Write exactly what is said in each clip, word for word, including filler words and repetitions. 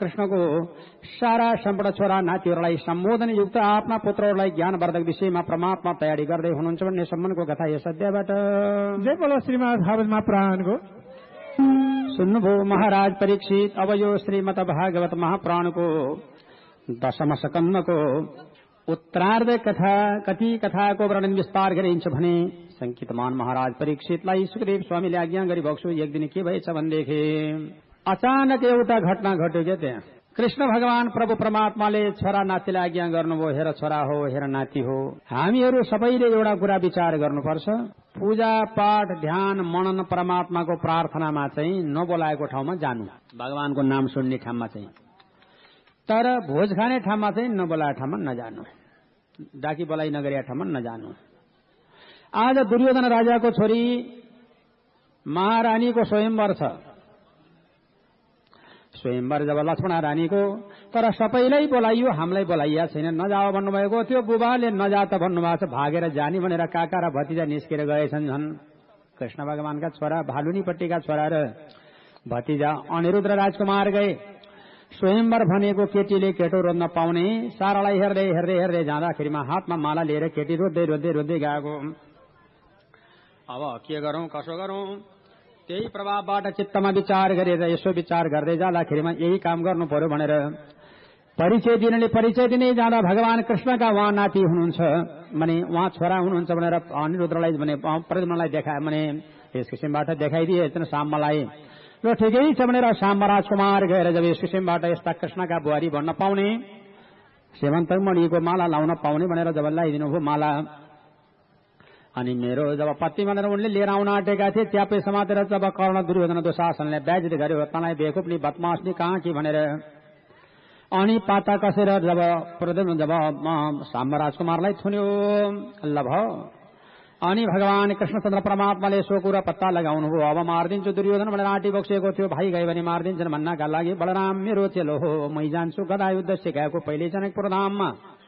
कृष्णको सारा सम्पूर्ण छोरा नातिहरूलाई सम्बोधन युक्त आफ्ना पुत्रहरूलाई ज्ञानवर्धक विषयमा परमात्मा तयारी गर्दै हुनुहुन्छ भन्ने सम्बन्धको कथा यस अध्यायबाट। जय बोलो श्रीमद् भागवत महापुराणको। सुन्नुभयो महाराज परीक्षित, अब यो श्रीमद् भागवत महापुराणको दशम स्कन्धको उत्तरार्ध कथा कति कथाको वर्णन विस्तार गरिन्छ भने संकितमान महाराज परीक्षितलाई सुखदेव स्वामीले आज्ञा गरिबक्छु। एक दिन के भएछ भनेदेखि अचानक एउटा घटना घट्यो के त्यहाँ। कृष्ण भगवान प्रभु परमात्माले छोरा नातिलाई आज्ञा गर्नुभयो, हेर छोरा हो, हेर नाति हो, हामीहरू सबैले एउटा कुरा विचार गर्नुपर्छ। पूजा पाठ ध्यान मनन परमात्माको प्रार्थनामा चाहिँ नबोलाएको ठाउँमा जानु, भगवानको नाम सुन्ने ठाउँमा चाहिँ, तर भोज खाने ठाउँमा चाहिँ नबोलाएको ठाउँमा नजानु, डाकी बोलाइ नगरेका ठाउँमा नजानु। आज दुर्योधन राजाको छोरी महारानीको स्वयंवर छ। स्वयंवर जब लक्ष्मण रानीको, तर सबैलाई बोलाइयो, हामीलाई बोलाइया छैन, नजाओ भन्नुभएको थियो। बुबाले नजा त भन्नुभएको छ, भागेर जाने भनेर काका र भतिजा निस्केर गएछन्। झन् कृष्ण भगवानका छोरा भालुनीपट्टिका छोरा र भतिजा अनिरुद्ध राजकुमार गए। स्वयंवर भनेको केटीले केटो रोज्न पाउने, सारालाई हेर्दै हेर्दै हेर्दै जाँदाखेरिमा हातमा माला लिएर केटी रोज्दै रोज्दै रोज्दै गएको। अब के गरौं कसो गरौं, त्यही प्रभावबाट चित्तमा विचार गरेर यसो विचार गर्दै जाँदाखेरिमा यही काम गर्नु पर्यो भनेर परिचय दिनेले परिचय दिने जाँदा भगवान कृष्णका उहाँ नाति हुनुहुन्छ भने उहाँ छोरा हुनुहुन्छ भनेर अनिरुद्धलाई भने प्रद्युम्नलाई देखाए भने यस किसिमबाट देखाइदिए साम्बलाई। र ठिकै छ भनेर साम्ब राजकुमार गएर जब यस किसिमबाट यस्ता कृष्णका बुहारी भन्न पाउने, सेवन्तक मणिको माला लाउन पाउने भनेर जब लगाइदिनुभयो माला, अनि मेरो जब पत्नी भनेर उनले लिएर आउन आँटेका थिए, ट्यापै समातेर जब कर्ण दुर्योधन दुशासनले ब्याजित गर्यो, तँलाई बेकुपनी बदमासनी कहाँ कि भनेर अनि पाता कसेर जब प्रद्युम्न जब साम्ब राजकुमारलाई थुन्यो, ल भयो। अनि भगवान कृष्णचन्द्र परमात्माले सो कुरा पत्ता लगाउनु हो, अब मारिदिन्छु दुर्योधन भनेर आँटी बक्सिएको थियो। भाइ गयो भने मारिदिन्छन् भन्नका लागि बलराम मेरो चेलो हो, मै जान्छु गदा युद्ध सिकाएको पहिले जनकपुर धाममा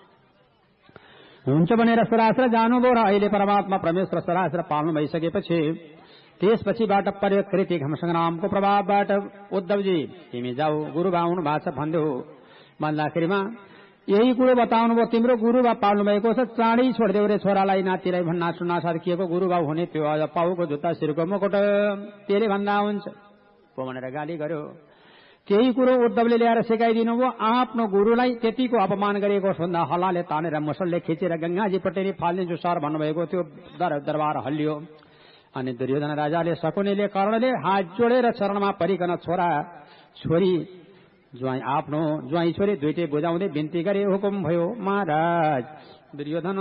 हुन्छ भनेर सरासर जानुभयो। र अहिले परमात्मा परमेश्वर सरासर पाल्नु भइसकेपछि त्यसपछिबाट परिकृति घम संग्रामको प्रभावबाट उद्धवजी तिमी जाऊ, गुरुबा आउनु भएको छ भन्दै हो भन्दाखेरिमा यही कुरो बताउनु भयो, तिम्रो गुरुबा पाल्नु भएको छ, चाँडै छोडिदेऊ रे छोरालाई नातिलाई भन्ना सुन्ना सार्किएको गुरुबा हुने त्यो अझ पाउको जुत्ता शिरको मुकुट त्यसले भन्दा हुन्छ पो भनेर गाली गर्यो। त्यही कुरो उद्धवले ल्याएर सिकाइदिनु भयो। आफ्नो गुरुलाई त्यतिको अपमान गरेको सुन्दा हलाले तानेर मुसलले खिचेर गंगाजी पटेरी फालिदिन्छु सर भन्नुभएको थियो। दरबार हल्लियो। अनि दुर्योधन राजाले शकुनीले कर्णले हात जोडेर चरणमा परिकन छोरा छोरी ज्वाई आफ्नो ज्वाई छोरी दुईटै बुझाउँदै बिन्ती गरे। हुकुम भयो महाराज दुर्योधन